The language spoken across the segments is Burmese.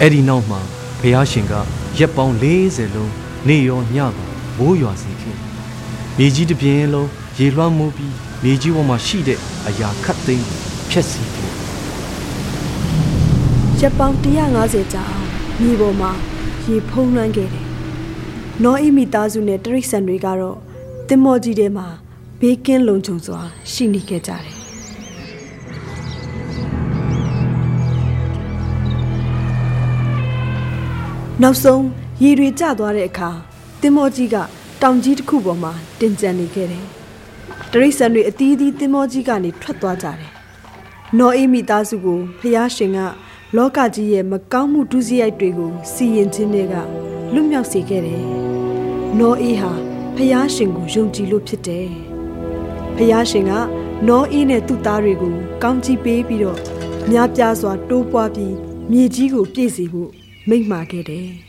အဲ့ဒီနောက်မှာဘုရားရှင်ကရက်ပေါင်း40လုံးနေရောညပါမိုးရွာစေခဲ့မြေကြီးတစ်ပြင်းလုံးရေလွှမ်းမိုးပြီးမြေကြီးပေါ်မှာရှိတဲ့အရာခတ်သိမ်းဖျက်ဆီးခဲ့ရက်ပေါင်း150ကြာအောင်မြေပေါ်မှာရေဖုံးလွှမ်းခဲ့တယ်နောအိမိသားစုနဲ့တရိษံတွေကတော့သင်္ဘောကြီးထဲမှာဘေးကင်းလုံခြုံစွာရှိနေခဲ့ကြတယ်နောက်ဆုံးရေတွေကျသွားတဲ့အခါသင်္ဘောကြီးကတောင်ကြီးတစ်ခုပေါ်မှာတင်ကျန်နေခဲ့တယ်တရိษံတွေအသီးသီးသင်္ဘောကြီးကနေထွက်သွားကြတယ်နောအိမိသားစုကိုဖျားရှင်ကလောကကြီးရဲ့မကောင်းမှုဒုစရိုက်တွေကိုစီရင်ခြင်းတွေကလွတ်မြောက်စေခဲ့တယ်။နောအေးဟာဖျားရှင်ကိုယုံကြည်လို့ဖြစ်တယ်။ဖျားရှင်ကနောအေးနဲ့သူ့သားတွေကိုကောင်းချီးပေးပြီးတော့များပြားစွာတိုးပွားပြီးမြေကြီးကိုပြည့်စေဖို့မိန့်မှာခဲ့တယ်။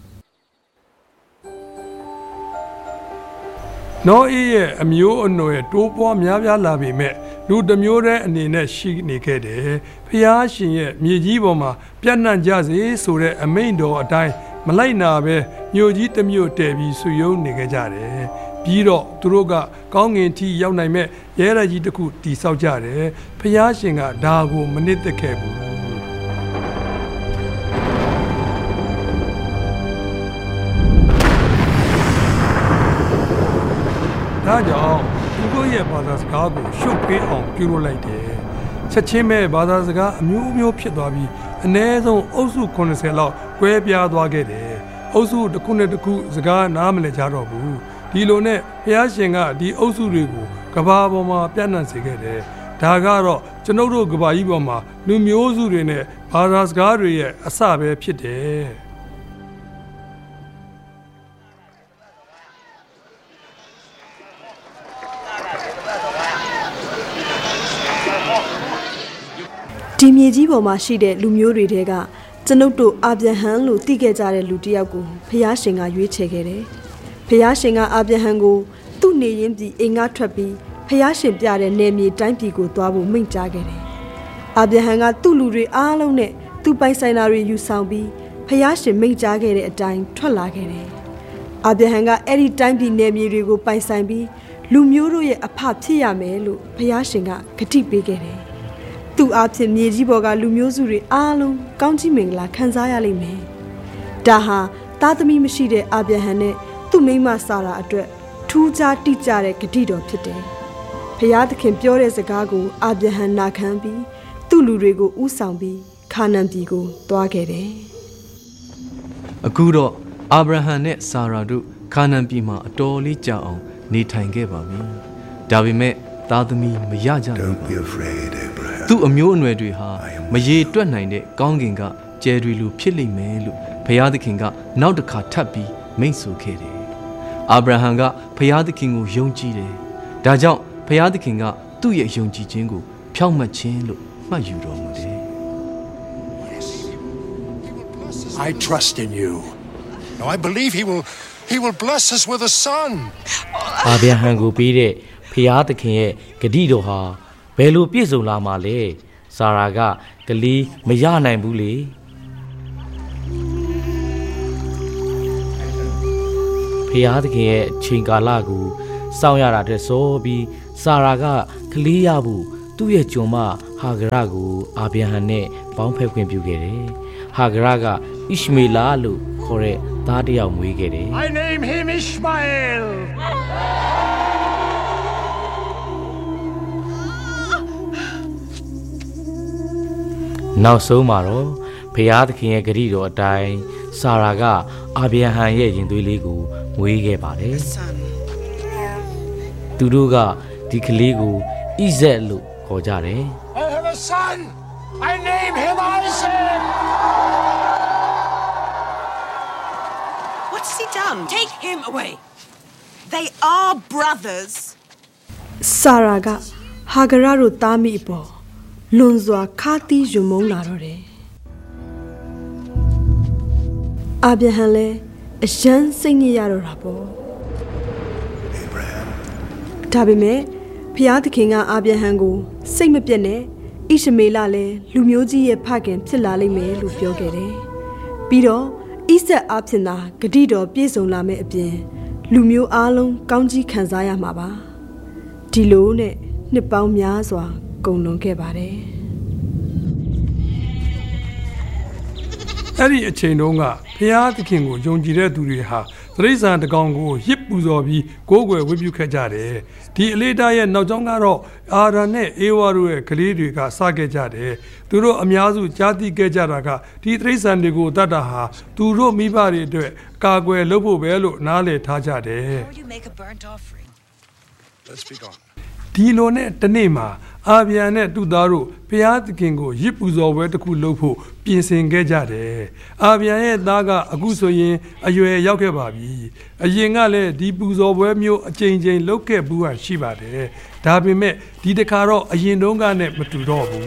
နောအေးရဲ့အမျိုးအနွယ်တိုးပွားများပြားလာပေမဲ့လူတစ်မျိုးတည်းအနေနဲ့ရှိနေခဲ့တယ်။ဖျားရှင်ရဲ့မြေကြီးပေါ်မှာပြန့်နှံ့ကြစေဆိုတဲ့အမိန့်တော်အတိုင်းမလိုက်နာပဲမြို့ကြီးတစ်မြို့တည်ပြီးဆွေယုံနေခဲ့ကြတယ်။ပြီးတော့သူတို့ကကောင်းငင်ထီရောက်နိုင်မဲ့ရဲရကြီးတစ်ခုတည်ဆောက်ကြတယ်။ဖျားရှင်ကဒါကိုမနစ်သက်ခဲ့ဘူး။ဒါကြောင့်သူတို့ရဲ့ဘာသာစကားကိုရှုပ်ပေးအောင်ပြုလုပ်လိုက်တယ်။ချက်ချင်းပဲဘာသာစကားအမျိုးမျိုးဖြစ်သွားပြီးအနည်းဆုံးအုပ်စု80လောက်ကွဲပြားသွားခဲ့တယ်။အုပ်စုတစ်ခုနဲ့တစ်ခုစကားနားမလည်ကြတော့ဘူး။ဒီလိုနဲ့ဘုရားရှင်ကဒီအုပ်စုတွေကိုကဘာပေါ်မှာပြန့်နှံ့စေခဲ့တယ်။ဒါကတော့ကျွန်ုပ်တို့ကဘာကြီးပေါ်မှာလူမျိုးစုတွေနဲ့ဘာသာစကားတွေရဲ့အစပဲဖြစ်တယ်။ဒီမြေကြီးပေါ်မှာရှိတဲ့လူမျိုးတွေထဲကကျွန်ုပ်တို့အာဗြဟံလို့သိခဲ့ကြတဲ့လူတစ်ယောက်ကိုဖျားရှင်ကရွေးချယ်ခဲ့တယ်။ဖျားရှင်ကအာဗြဟံကိုသူ့နေရင်းပြည်အိမ်ကထွက်ပြီးဖျားရှင်ပြတဲ့နယ်မြေတိုင်းပြည်ကိုသွားဖို့မိန့်ကြားခဲ့တယ်။အာဗြဟံကသူ့လူတွေအားလုံးနဲ့သူ့ပိုင်ဆိုင်တာတွေယူဆောင်ပြီးဖျားရှင်မိန့်ကြားခဲ့တဲ့အတိုင်းထွက်လာခဲ့တယ်။အာဗြဟံကအဲ့ဒီတိုင်းပြည်နယ်မြေတွေကိုပိုင်ဆိုင်ပြီးလူမျိုးတို့ရဲ့အဖဖြစ်ရမယ်လို့ဖျားရှင်ကဂတိပေးခဲ့တယ်။သူ့အားဖြင့်မြေကြီးပေါ်ကလူမျိုးစုတွေအားလုံးကောင်းချီးမင်္ဂလာခံစားရလိမ့်မယ်။ဒါဟာသားသမီးမရှိတဲ့အာဗြဟံနဲ့သူ့မိန်းမစာရာအတွက်ထူးခြားတိကျတဲ့ဂတိတော်ဖြစ်တယ်။ဖျားသခင်ပြောတဲ့စကားကိုအာဗြဟံနာခံပြီးသူ့လူတွေကိုဥဆောင်ပြီးခါနန်ပြည်ကိုသွားခဲ့တယ်။အခုတော့အာဗြဟံနဲ့စာရာတို့ခါနန်ပြည်မှာအတော်လေးကြာအောင်နေထိုင်ခဲ့ပါပြီ။ဒါပေမဲ့သားသမီးမရကြဘူး။သူ့အမျိုးအနွယ်တွေဟာမရေတွက်နိုင်တဲ့ကောင်းကင်ကကျယ်တွေလိုဖြစ်လိမ့်မယ်လို့ဘုရားသခင်ကနောက်တစ်ခါထပ်ပြီးမိန့်ဆိုခဲ့တယ်။အာဗြဟံကဘုရားသခင်ကိုယုံကြည်တယ်။ဒါကြောင့်ဘုရားသခင်ကသူ့ရဲ့ယုံကြည်ခြင်းကိုဖြောင့်မတ်ခြင်းလို့မှတ်ယူတော်မူတယ်။ I trust in you. Now I believe he will bless us with a son. အာဗြဟံကိုပြီးတဲ့ဘုရားသခင်ရဲ့ဂတိတော်ဟာဘယ်လိုပြည့်စုံလာမှာလဲ။စာရာကကလေးမရနိုင်ဘူးလေ။ဘုရားသခင်ရဲ့အချိန်ကာလကိုစောင့်ရတာတဲ့ဆိုပြီးစာရာကကလေးရဖို့သူ့ရဲ့ကျွန်မဟာဂရကိုအာဗြဟံနဲ့ပေါင်းဖက်ခွင့်ပြုခဲ့တယ်။ဟာဂရကဣရှမေလလို့ခေါ်တဲ့သားတစ်ယောက်မွေးခဲ့တယ်။ I name him Ishmael. နောက်ဆုံးမှာတော့ဘုရားသခင်ရဲ့ဂရုတော်အတိုင်းစာရာကအာဗြဟံရဲ့ရင်သွေးလေးကိုမွေးခဲ့ပါတယ်။သူတို့ကဒီကလေးကိုဣဇက်လို့ခေါ်ကြတယ်။ I have a son. I name him Isaac. What's he done? Take him away. They are brothers. စာရာကဟာဂရတို့သားမိအပေါ်လွန်စွာခါတီးယွံမုန်းလာတော့တယ်။အာဗြဟံလည်းအယမ်းစိတ်ညစ်ရတော့တာပေါ့။ဒါပေမဲ့ဖျားသခင်ကအာဗြဟံကိုစိတ်မပြတ်နဲ့ဣရှမေလလည်းလူမျိုးကြီးရဲ့ဖခင်ဖြစ်လာလိမ့်မယ်လို့ပြောခဲ့တယ်။ပြီးတော့ဣဆက်အားဖြင့်သာဂတိတော်ပြည့်စုံလာမယ့်အပြင်လူမျိုးအားလုံးကောင်းကြီးခံစားရမှာပါဒီလိုနဲ့နှစ်ပေါင်းများစွာကုန်လွန်ခဲ့ပါတယ်အဲ့ဒီအချိန်တုန်းကဘုရားသခင်ကိုယုံကြည်တဲ့သူတွေဟာတိရစ္ဆာန်တကောင်ကိုရစ်ပူဇော်ပြီးကိုးကွယ်ဝတ်ပြုခဲ့ကြတယ်ဒီအလေးထားရဲ့နောက်ကျောင်းကတော့အာရန်နဲ့အေဝါတို့ရဲ့ကလေးတွေကစခဲ့ကြတယ်သူတို့အများစုကြားသိခဲ့ကြတာကဒီတိရစ္ဆာန်တွေကိုတတ်တာဟာသူတို့မိဘတွေအတွက်ကာကွယ်လုပ်ဖို့ပဲလို့နားလည်ထားကြတယ်ဒီလိုနဲ့တနေ့မှာအာဗျာနဲ့သူ့သားတို့ဘုရားသခင်ကိုရစ်ပူဇော်ပွဲတစ်ခုလုပ်ဖို့ပြင်ဆင်ခဲ့ကြတယ်။အာဗျာရဲ့သားကအခုဆိုရင်အရွယ်ရောက်ခဲ့ပါပြီ။အရင်ကလည်းဒီပူဇော်ပွဲမျိုးအကြိမ်ကြိမ်လုပ်ခဲ့ဘူးဟာရှိပါတယ်။ဒါပေမဲ့ဒီတစ်ခါတော့အရင်တုန်းကနဲ့မတူတော့ဘူး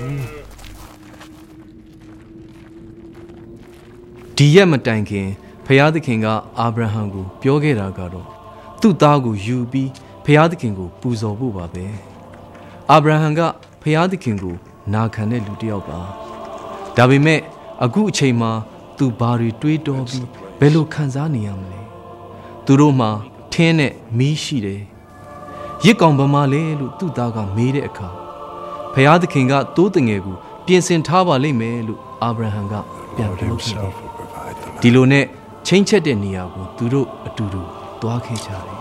။ဒီရက်မတိုင်ခင်ဘုရားသခင်ကအာဗြဟံကိုပြောခဲ့တာကတော့သူ့သားကိုယူပြီးဘုရားသခင်ကိုပူဇော်ဖို့ပါပဲအာဗြဟံကဘုရားသခင်ကိုနာခံတဲ့လူတစ်ယောက်ပါဒါပေမဲ့အခုအချိန်မှာသူဘာတွေတွေးတောပြီးဘယ်လိုခံစားနေရမလဲသူတို့မှာထင်းနဲ့မီးရှိတယ်ရစ်ကောင်ဗမာလဲလို့သူ့သားကမေးတဲ့အခါဘုရားသခင်ကတိုးတငယ်ကိုပြင်ဆင်ထားပါလိမ့်မယ်လို့အာဗြဟံကပြန်ပြောခဲ့တယ်ဒီလိုနဲ့ချင်းချက်တဲ့နေရာကိုသူတို့အတူတူသွားခဲ့ကြတယ်